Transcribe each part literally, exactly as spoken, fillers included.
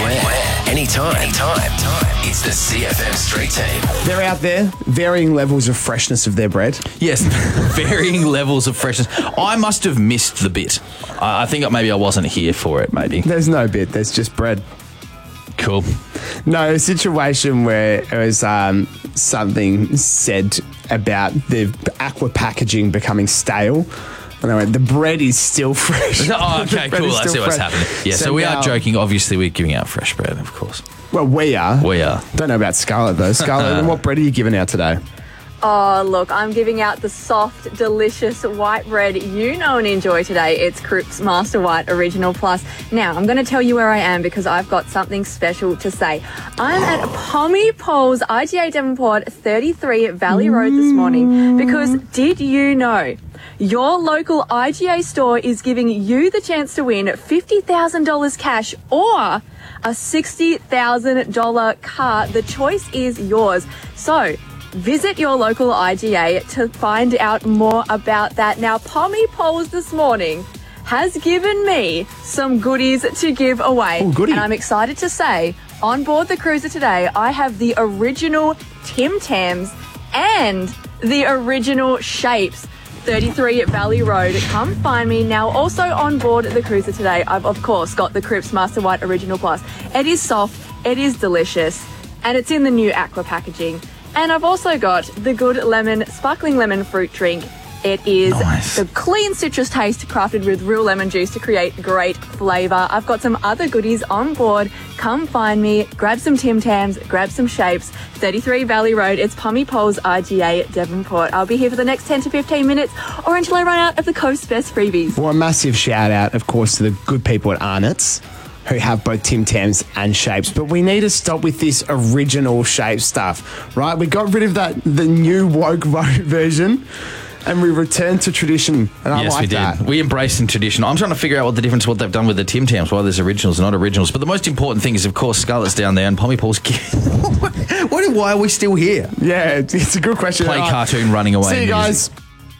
Anywhere, anytime, anytime. It's the C F M Street Team. They're out there, varying levels of freshness of their bread. Yes, varying levels of freshness. I must have missed the bit. I I think maybe I wasn't here for it, maybe. There's no bit, there's just bread. Cool. No, a situation where it was um, something said about the aqua packaging becoming stale. And I went, the bread is still fresh. Oh, okay, The bread cool. is I still see what's fresh. happening. Yeah, so, So we now- are joking. Obviously, we're giving out fresh bread, of course. Well, we are. We are. Don't know about Scarlett, though. Scarlett, what bread are you giving out today? Oh, look, I'm giving out the soft, delicious white bread you know and enjoy today. It's Cripps Master White Original Plus. Now, I'm going to tell you where I am because I've got something special to say. I'm at Pommy Poles, I G A Devonport, thirty-three Valley Road this morning because did you know your local I G A store is giving you the chance to win fifty thousand dollars cash or a sixty thousand dollars car? The choice is yours. So, visit your local I G A to find out more about that. Now, Pommy Poles this morning has given me some goodies to give away. Oh, goodie. And I'm excited to say, on board the cruiser today, I have the original Tim Tams and the original Shapes. thirty-three Valley Road. Come find me. Now, also on board the cruiser today, I've of course got the Cripps Master White Original Plus. It is soft, it is delicious, and it's in the new aqua packaging. And I've also got the Good Lemon Sparkling Lemon Fruit Drink. It is Nice. the clean citrus taste crafted with real lemon juice to create great flavour. I've got some other goodies on board. Come find me, grab some Tim Tams, grab some Shapes. thirty-three Valley Road, it's Pommy Poles I G A Devonport. I'll be here for the next ten to fifteen minutes or until I run out of the Coast Best freebies. Well, a massive shout out, of course, to the good people at Arnott's who have both Tim Tams and Shapes. But we need to stop with this original Shape stuff, right? We got rid of that, the new woke version, and we returned to tradition. And I yes, like we did. that. We embraced in tradition. I'm trying to figure out what the difference, what they've done with the Tim Tams, why there's originals and not originals. But the most important thing is, of course, Scarlett's down there and Pommy Paul's. What? Why are we still here? Yeah, it's, it's a good question. Play All right. cartoon running away. See you music. guys.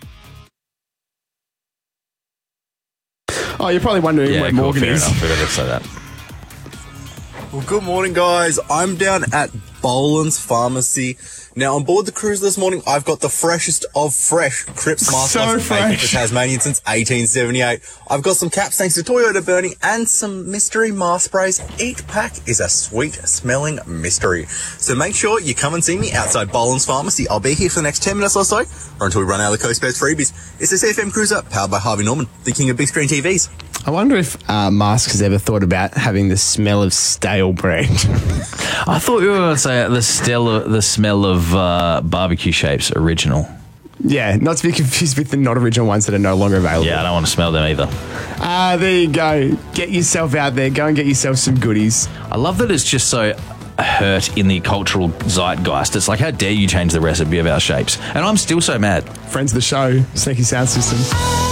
Oh, you're probably wondering Yeah, where cool, Morgan fair is. enough. I better say that. Well, good morning, guys. I'm down at Boland's Pharmacy. Now, on board the cruise this morning, I've got the freshest of fresh Cripps Master So Plus bacon for fresh. Tasmanian since eighteen seventy-eight. I've got some caps thanks to Toyota Bernie and some mystery mask sprays. Each pack is a sweet-smelling mystery. So make sure you come and see me outside Boland's Pharmacy. I'll be here for the next ten minutes or so, or until we run out of the Coast Best freebies. It's the C F M Cruiser, powered by Harvey Norman, the king of big screen T Vs. I wonder if uh, Mask has ever thought about having the smell of stale bread. I thought you were going to say the, stella, the smell of uh, barbecue Shapes original. Yeah, not to be confused with the not original ones that are no longer available. Yeah, I don't want to smell them either. Ah, there you go. Get yourself out there. Go and get yourself some goodies. I love that it's just so hurt in the cultural zeitgeist. It's like, how dare you change the recipe of our Shapes? And I'm still so mad. Friends of the show, Sneaky Sound System.